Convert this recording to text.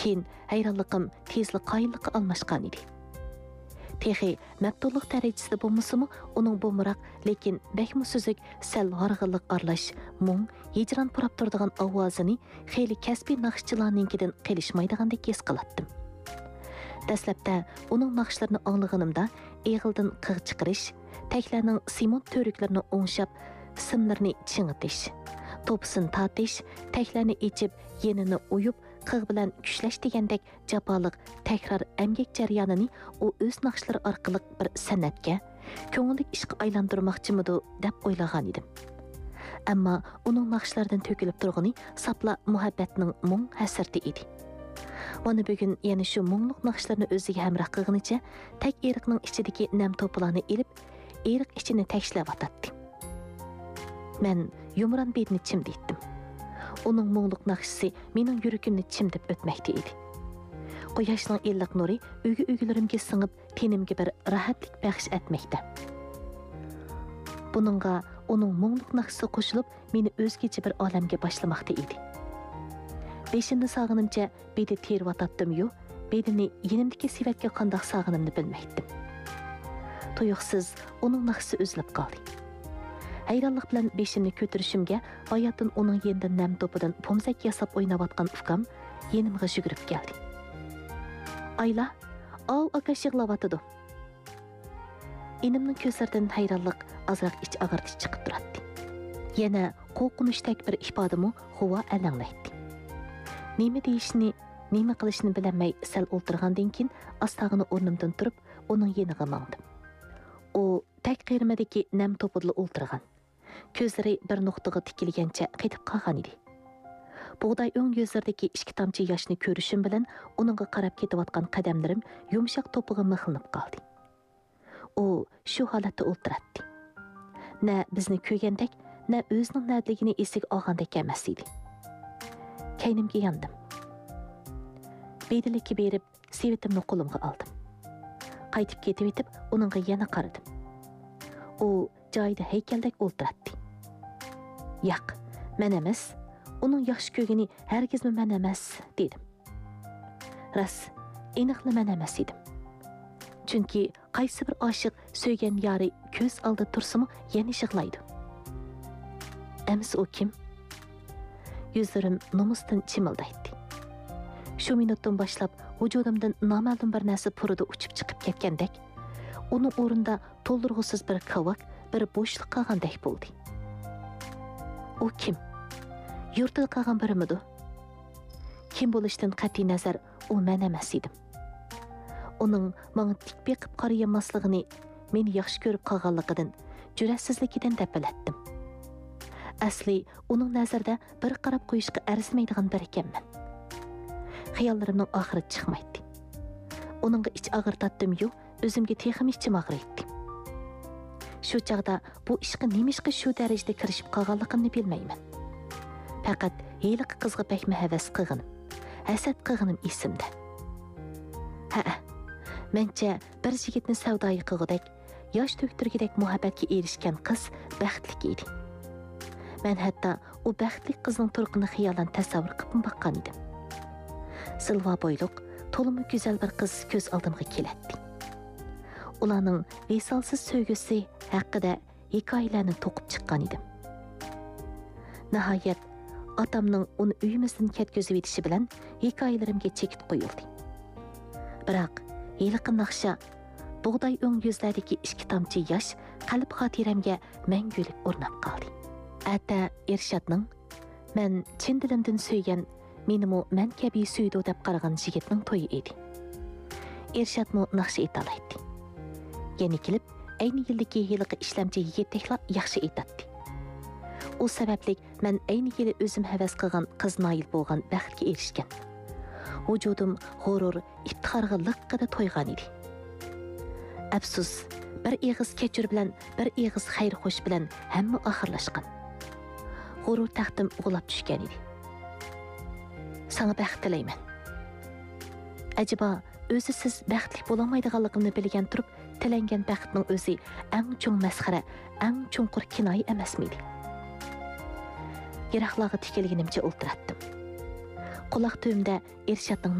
Keyin hayronliqim tezli qayinliqqa almashgan edi. Texi məbdulluq dərəcəsində bolmasımı, onun bomuraq, lekin bəkmi süzük, səl harğınlıq arlaş, mung, hicran purab turduğan avazını xeyli kəsbi naxışçılarınkidən qelişmaydıqandək his qılatdım. Dəsləbdə onun naxışlarını anlığınımda eğildən qığ çıxırış, təklərinin simon törüklərini oңşap, simlərini çiңitiş, topusunu tatiş, təklərini içib, yenini uyub, qığ bilan күшləş degəndək japalıq təkrar əmgək jaryanını o öz naxışları arqılıq bir sənətgə, köңülük işqi aylandırmaqçımıdı dəb oylağan idim. Әмма onun naxışlardan tökülüb turğunu sapla muhabbətinin mung həsrti idi. Onu bugün yəni şu mungluk naxışlarını özüge həmrah qığınıca, tək eriqnin içideki nəm topularını elib, eriq içini təkşləv atatdı. Mən yumuran bedini çimdi etdim. Onun mungluk naxışı mening yürükümni çimdib ötməkdə idi. Qoyaşның illiq nuri ügü-ügülərimge sığıb tenimge bir rahatlik bəxş etməkdə. Bununla onun mungluk naxışı qoşulub meni özgece bir alemge başlamaqda idi. Beşimde sağınımca bedi terib atattım yo, bedini yenimdeki sivetke qandaq sağınımını bilməkdim. Tuyuqsız onun naxışı üzülüb qaldı. Hayranlıq bilan beşimni kötürüşümge, bayatın onun yeniden nem topudan pomzak yasap oynavatqan ufkam yenimge жүгіріп geldi. Ayla, av akaş yığlavatıdı. Enimnin közlerden hayranlıq azraq iç ağırtı çıqıb duratdı. Yana qo'rqinchdak bir ifodami huva alanlaydi. Nima deyishni, nima qilishni bilmay sal o'ltirgandan keyin astag'ini o'rnimdan turib, uning yeniga mangdim. O tak qiyirmadagi nam to'pida o'ltirgan. Ko'zlari bir nuqtaga tikilgancha qetib qolgan edi. Buğday o'ng yuzlaridagi ikki tomchi yoshni ko'rishim bilan uningga qarab ketayotgan qadamlarim yumshoq to'piga mixlinib qoldi. O shu holatda o'ltiradi. Na bizni ko'rgandek, na o'zining nadligini esiga olgandek emas edi. Kaynimga yandim. Bedilikka berib, sevitimni qo'limga oldim. Qaytib ketib etib, uningga yana qaradim. O joyida haykaldek o'ltiradi. Yo'q, men emas, uning yaxshi ko'rgani hargizmi men emas, dedim. Ras, aniqla men emas edim. Chunki qaysi bir oshiq so'ygan yori ko'z oldida tursimi, yana yig'laydi. Emas o kim? Yuzlarim nomusdan chimildaydi. Shu minutdan boshlab vujudimdan noma'lum bir narsa purida uchib chiqib ketgandek, uning o'rnida to'ldirg'usiz bir qavak, bir bo'shliq qolgandek bo'ldi. O kim? Yurtida qolgan birimidu? Kim bo'lishdan qat'iy nazar, u men emas edim. Uning menga tik beqib qarayamasligini, meni yaxshi ko'rib qolganligidan, jur'atsizligidan dapalatdim. Asli uning nazarda bir qarab qo'yishga arzimaydigan bir ekanman. Xiyollarimning oxiri chiqmaydi. Uningga ich og'irtatdim yo, o'zimga texim ichim og'riydi. Shu chaqda bu ishga nemishqa shu darajada kirishib qolganligimni bilmayman. Faqat heliq qizga bakma havas qilganim, hasad qilganim esimda. Mencha bir yigitni savdoyi qilgudek, yosh to'ktirgidek muhabbatga erishgan qiz baxtli edi. Men hatto u baxtli qizning turqini xiyolan tasavvur qilib baqqan edim. Silva boyliq, to'limi go'zal bir qiz ko'z oldimga keladi. Ularning visolsiz sevgisi haqida hikoyalarni to'qib chiqqan edim. Nihoyat otamning uni uyimizdan ketkazib etishi bilan hikoyalarimga chekit qo'yildi. Biroq heliqi naqsha, buğday o'ng yuzlardagi ikki tomchi yosh qalb xotiramga mangulik o'rnab qoldi. Ata Ershadning men chin dilimdan suygan, menimi men kabi suydi deb qaragan yigitning to'yi edi. Ershadmi naqsha etalaydi. Yana kelib, ayni yildagi heliqi ishlamchi yigitlar yaxshi etadi. O sabablik men ayni yili o'zim havas qilgan qiz noil bo'lgan baxtga erishgan. Vujudim g'urur, iftixorga liqqida to'ygan edi. Afsus, bir eg'iz kechir bilan, bir eg'iz xayr xo'sh bilan hamma oxirlashgan. G'urur taxtim o'g'lab tushgan edi. Sana baxt tilayman. Acaba o'zi siz baxtli bo'lolmaydiganligini bilgan turib, tilangan baxtning o'zi eng cho'ng masxara, eng cho'nqur kinoya emasmidi? Yiroqlarga tikilganimcha o'ltiratdim. Quloq to'yimda Ershadning